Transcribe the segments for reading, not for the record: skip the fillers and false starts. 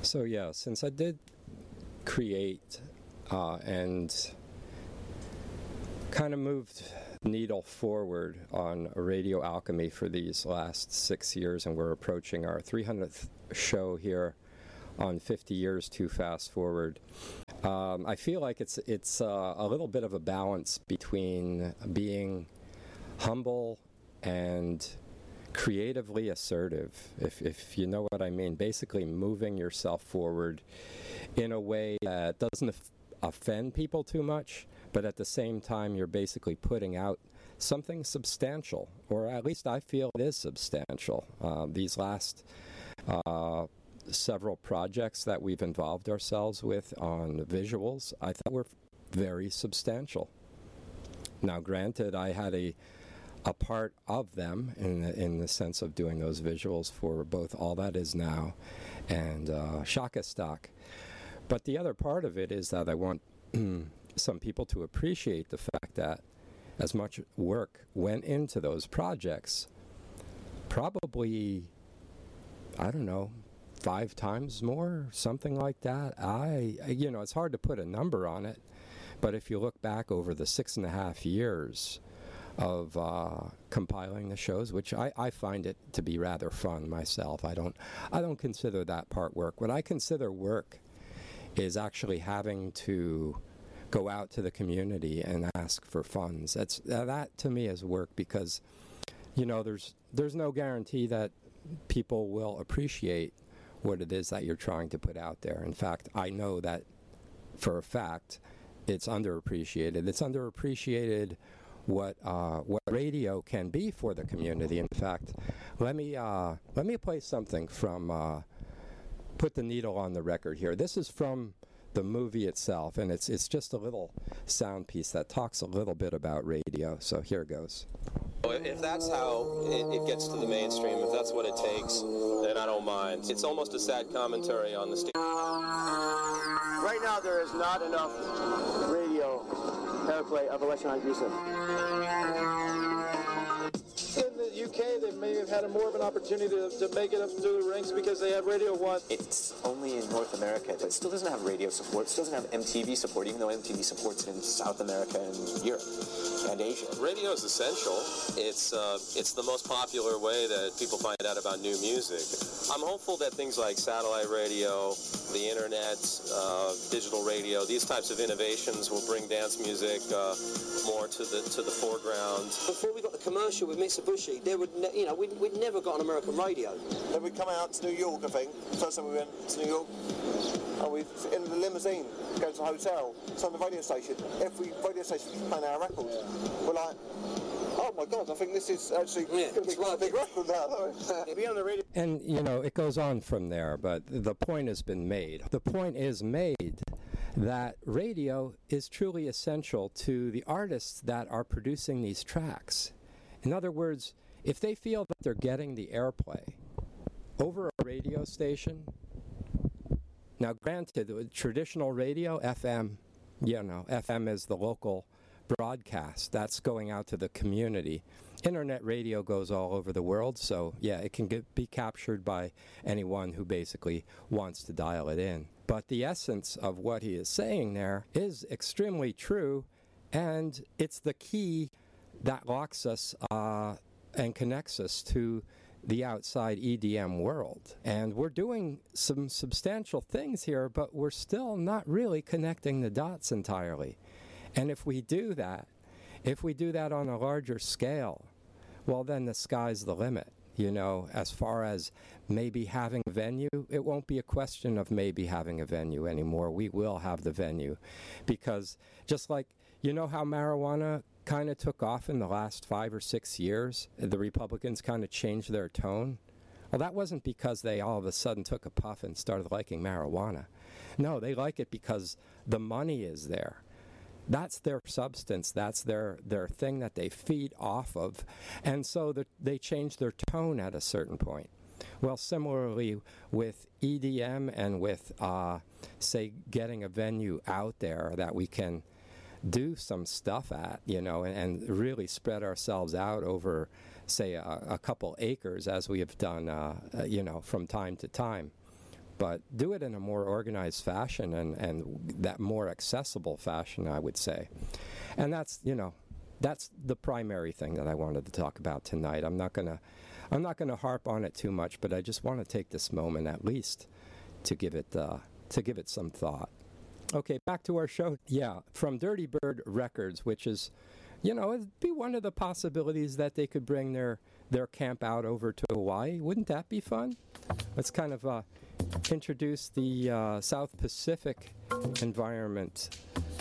So yeah, since I did create and kind of moved the needle forward on Radio Alchemy for these last 6 years, and we're approaching our 300th show here on 50 Years Too Fast Forward. I feel like it's a little bit of a balance between being humble and creatively assertive, if you know what I mean. Basically moving yourself forward in a way that doesn't offend people too much, but at the same time you're basically putting out something substantial, or at least I feel it is substantial. These last several projects that we've involved ourselves with on visuals, I thought were very substantial. Now granted, I had a part of them in the sense of doing those visuals for both All That Is Now and Shaka Stock. But the other part of it is that I want some people to appreciate the fact that as much work went into those projects, probably, I don't know, 5 times more, something like that. It's hard to put a number on it, but if you look back over the 6.5 years of compiling the shows, which I find it to be rather fun myself. I don't consider that part work. What I consider work is actually having to go out to the community and ask for funds. That to me is work, because there's no guarantee that people will appreciate what it is that you're trying to put out there. In fact, I know that for a fact it's underappreciated. It's underappreciated what radio can be for the community. In fact, let me play something from Put the Needle on the Record here. This is from the movie itself, and it's just a little sound piece that talks a little bit about radio. So here it goes. If that's how it gets to the mainstream, if that's what it takes, then I don't mind. It's almost a sad commentary on the state. Right now there is not enough radio airplay of electronic music. In the UK, they may have had more of an opportunity to make it up through the ranks because they have Radio 1. It's only in North America. It still doesn't have radio support. It still doesn't have MTV support, even though MTV supports it in South America and Europe and Asia. Radio is essential. It's the most popular way that people find out about new music. I'm hopeful that things like satellite radio, the internet, digital radio, these types of innovations will bring dance music more to the foreground. Before we got the commercial with Mitsubishi, we'd never got an American radio. Then we come out to New York, I think. First time we went to New York, and we in the limousine, go to the hotel, it's on the radio station. Every radio station is playing our record. We're like, oh my God, I think this is actually going to be quite a big record now. Be on the radio. And, it goes on from there, but the point has been made. The point is made that radio is truly essential to the artists that are producing these tracks. In other words, if they feel that they're getting the airplay over a radio station, now granted, with traditional radio, FM, FM is the local broadcast. That's going out to the community. Internet radio goes all over the world, so yeah, it can be captured by anyone who basically wants to dial it in. But the essence of what he is saying there is extremely true, and it's the key that locks us and connects us to the outside EDM world. And we're doing some substantial things here, but we're still not really connecting the dots entirely. And if we do that on a larger scale, well, then the sky's the limit. As far as maybe having a venue, it won't be a question of maybe having a venue anymore. We will have the venue. Because just like, how marijuana kind of took off in the last 5 or 6 years, the Republicans kind of changed their tone. Well, that wasn't because they all of a sudden took a puff and started liking marijuana. No, they like it because the money is there. That's their substance. That's their thing that they feed off of. And so they change their tone at a certain point. Well, similarly with EDM and with, say, getting a venue out there that we can do some stuff at, and really spread ourselves out over, say, a couple acres, as we have done, from time to time. but do it in a more organized fashion and that more accessible fashion, I would say. And that's, that's the primary thing that I wanted to talk about tonight. I'm not gonna harp on it too much, but I just want to take this moment at least to give it some thought. Okay, back to our show. Yeah, from Dirty Bird Records, which is, it'd be one of the possibilities that they could bring their camp out over to Hawaii. Wouldn't that be fun? Let's kind of introduce the South Pacific environment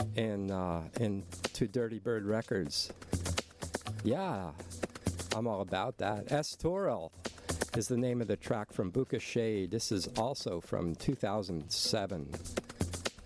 to Dirty Bird Records. Yeah, I'm all about that. Estoril is the name of the track from Buka Shade. This is also from 2007.